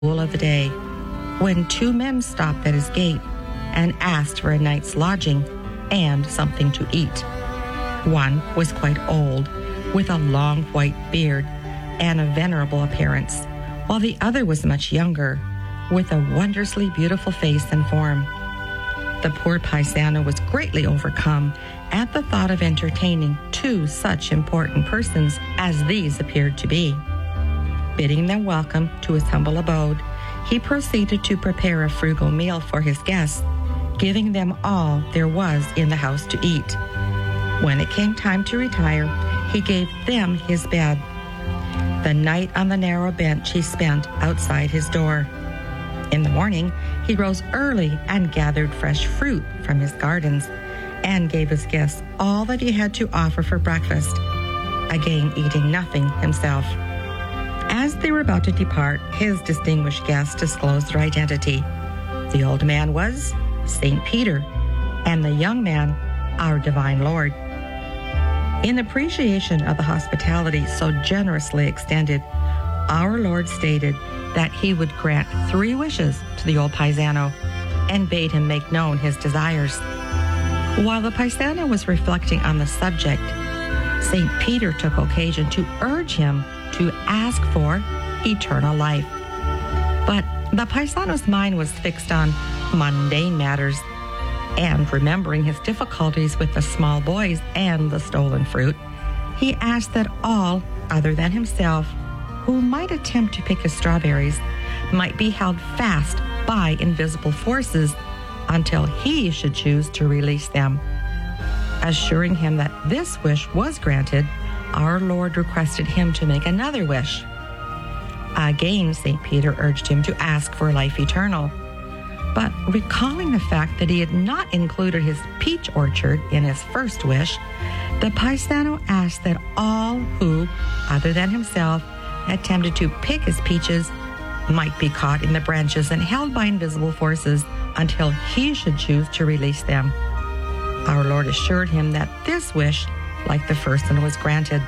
cool of the day, when two men stopped at his gate and asked for a night's lodging and something to eat. One was quite old, with a long white beard and a venerable appearance, while the other was much younger, with a wondrously beautiful face and form. The poor paisano was greatly overcome at the thought of entertaining two such important persons as these appeared to be. Bidding them welcome to his humble abode, he proceeded to prepare a frugal meal for his guests, giving them all there was in the house to eat. When it came time to retire, he gave them his bed. The night on the narrow bench he spent outside his door. In the morning, he rose early and gathered fresh fruit from his gardens and gave his guests all that he had to offer for breakfast, again eating nothing himself. As they were about to depart, his distinguished guests disclosed their identity. The old man was St. Peter, and the young man, our divine Lord. In appreciation of the hospitality so generously extended, our Lord stated that he would grant 3 wishes to the old paisano and bade him make known his desires. While the paisano was reflecting on the subject, St. Peter took occasion to urge him to ask for eternal life. But the paisano's mind was fixed on mundane matters, and remembering his difficulties with the small boys and the stolen fruit, he asked that all other than himself who might attempt to pick his strawberries might be held fast by invisible forces until he should choose to release them. Assuring him that this wish was granted, our Lord requested him to make another wish. Again, St. Peter urged him to ask for life eternal. But recalling the fact that he had not included his peach orchard in his first wish, the paisano asked that all who, other than himself, attempted to pick his peaches might be caught in the branches and held by invisible forces until he should choose to release them. Our Lord assured him that this wish, like the first one, was granted,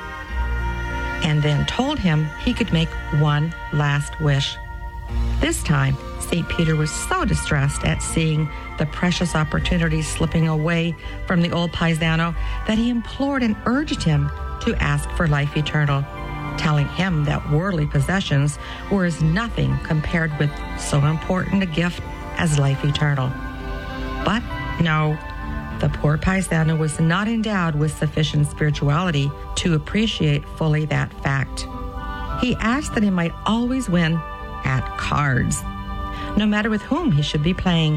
and then told him he could make one last wish. This time, St. Peter was so distressed at seeing the precious opportunities slipping away from the old paisano that he implored and urged him to ask for life eternal, telling him that worldly possessions were as nothing compared with so important a gift as life eternal. But no, the poor paisano was not endowed with sufficient spirituality to appreciate fully that fact. He asked that he might always win at cards, no matter with whom he should be playing.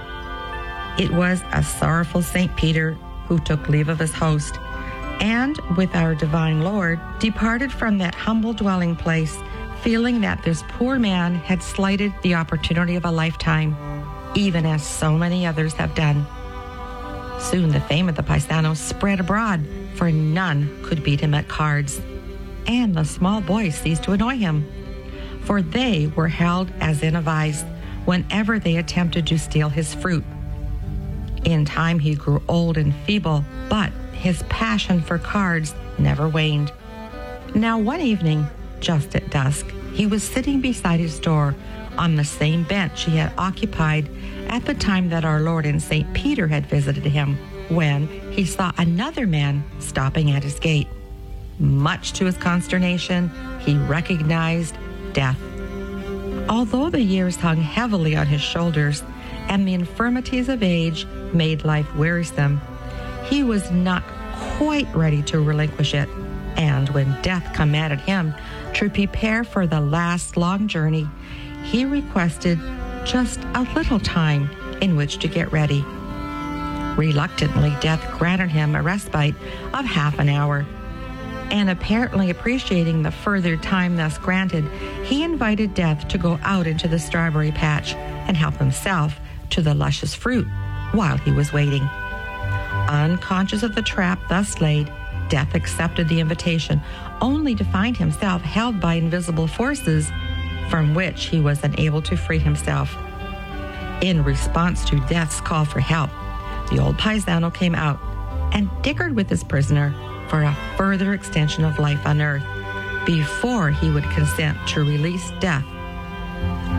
It was a sorrowful St. Peter who took leave of his host, and with our divine Lord departed from that humble dwelling place, feeling that this poor man had slighted the opportunity of a lifetime, even as so many others have done. Soon the fame of the paisano spread abroad, for none could beat him at cards, and the small boys ceased to annoy him, for they were held as in a vice whenever they attempted to steal his fruit. In time he grew old and feeble, but his passion for cards never waned. Now one evening, just at dusk, he was sitting beside his door on the same bench he had occupied at the time that our Lord and St. Peter had visited him, when he saw another man stopping at his gate. Much to his consternation, he recognized Death. Although the years hung heavily on his shoulders and the infirmities of age made life wearisome, he was not quite ready to relinquish it, and when death commanded him to prepare for the last long journey, he requested just a little time in which to get ready. Reluctantly, death granted him a respite of half an hour, and apparently appreciating the further time thus granted, he invited death to go out into the strawberry patch and help himself to the luscious fruit while he was waiting. Unconscious of the trap thus laid, death accepted the invitation, only to find himself held by invisible forces from which he was unable to free himself. In response to death's call for help, the old paisano came out and dickered with his prisoner for a further extension of life on earth before he would consent to release death.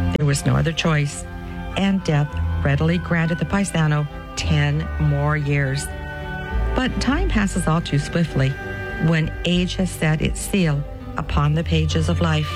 There was no other choice, and death readily granted the paisano 10 more years. But time passes all too swiftly when age has set its seal upon the pages of life.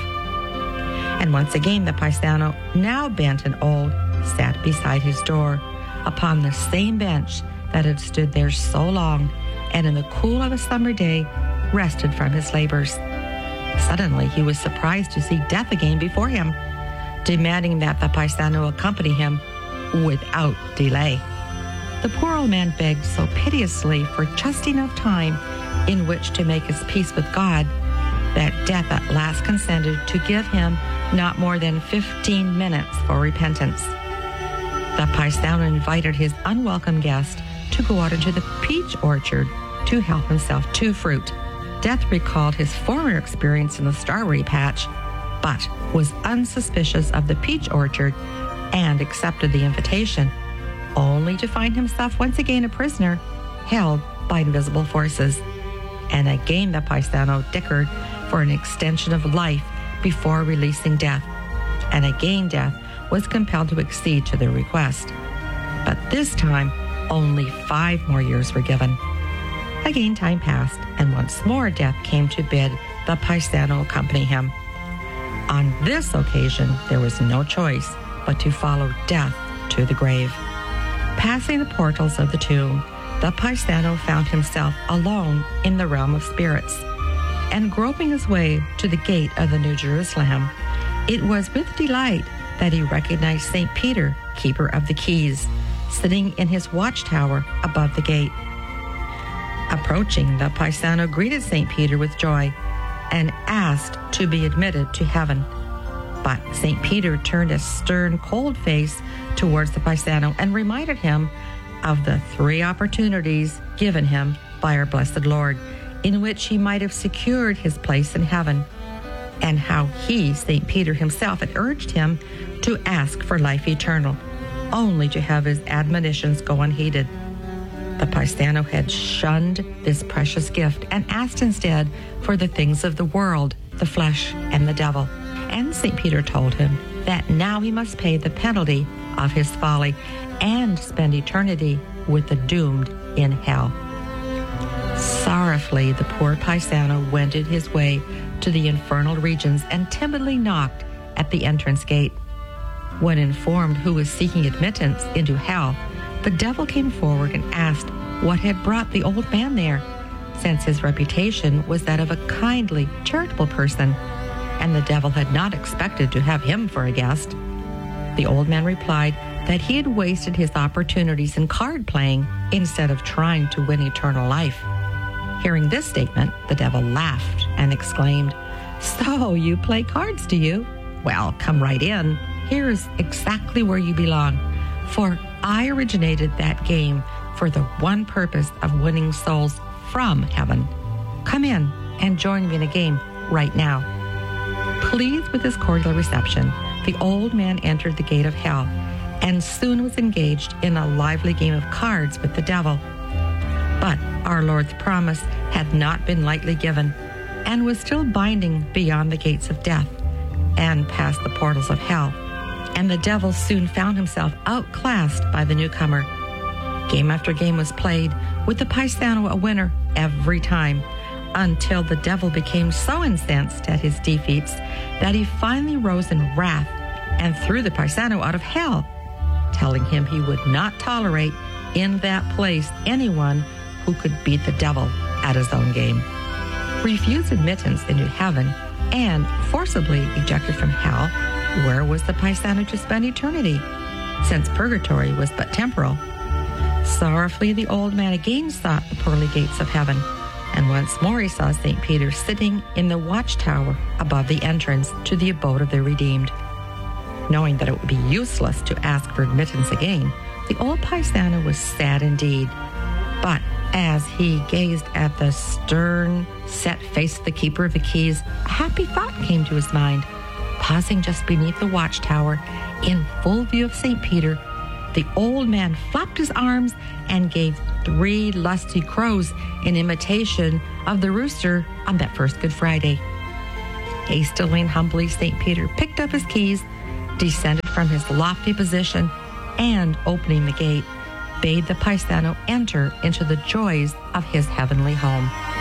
And once again, the paisano, now bent and old, sat beside his door upon the same bench that had stood there so long, and in the cool of a summer day rested from his labors. Suddenly he was surprised to see death again before him, demanding that the paisano accompany him without delay. The poor old man begged so piteously for just enough time in which to make his peace with God that death at last consented to give him not more than 15 minutes for repentance. The paisano invited his unwelcome guest to go out into the peach orchard to help himself to fruit. Death recalled his former experience in the strawberry patch, but was unsuspicious of the peach orchard and accepted the invitation, only to find himself once again a prisoner, held by invisible forces. And again the paisano dickered for an extension of life before releasing death, and again death was compelled to accede to their request. But this time, only 5 more years were given. Again time passed, and once more death came to bid the paisano accompany him. On this occasion, there was no choice but to follow death to the grave. Passing the portals of the tomb, the paisano found himself alone in the realm of spirits, and groping his way to the gate of the New Jerusalem, it was with delight that he recognized St. Peter, keeper of the keys, sitting in his watchtower above the gate. Approaching, the paisano greeted St. Peter with joy and asked to be admitted to heaven. But St. Peter turned a stern, cold face towards the paisano and reminded him of the 3 opportunities given him by our blessed Lord, in which he might have secured his place in heaven, and how he, St. Peter himself, had urged him to ask for life eternal, only to have his admonitions go unheeded. The paisano had shunned this precious gift and asked instead for the things of the world, the flesh, and the devil. And St. Peter told him that now he must pay the penalty of his folly and spend eternity with the doomed in hell. Sorrowfully, the poor paisano wended his way to the infernal regions and timidly knocked at the entrance gate. When informed who was seeking admittance into hell, the devil came forward and asked what had brought the old man there, since his reputation was that of a kindly, charitable person, and the devil had not expected to have him for a guest. The old man replied that he had wasted his opportunities in card playing instead of trying to win eternal life. Hearing this statement, the devil laughed and exclaimed, "So you play cards, do you? Well, come right in. Here's exactly where you belong, for I originated that game for the one purpose of winning souls from heaven. Come in and join me in a game right now." Pleased with his cordial reception, the old man entered the gate of hell and soon was engaged in a lively game of cards with the devil. But our Lord's promise had not been lightly given and was still binding beyond the gates of death and past the portals of hell, and the devil soon found himself outclassed by the newcomer. Game after game was played, with the paisano a winner every time, until the devil became so incensed at his defeats that he finally rose in wrath and threw the paisano out of hell, telling him he would not tolerate in that place anyone who could beat the devil at his own game. Refused admittance into heaven and forcibly ejected from hell, where was the paisano to spend eternity, since purgatory was but temporal? Sorrowfully, the old man again sought the pearly gates of heaven, and once more he saw St. Peter sitting in the watchtower above the entrance to the abode of the redeemed. Knowing that it would be useless to ask for admittance again, the old paisano was sad indeed. But as he gazed at the stern, set face of the keeper of the keys, a happy thought came to his mind. Pausing just beneath the watchtower, in full view of St. Peter, the old man flapped his arms and gave 3 lusty crows in imitation of the rooster on that first Good Friday. Hastily and humbly, St. Peter picked up his keys, descended from his lofty position, and, opening the gate, bade the paisano enter into the joys of his heavenly home.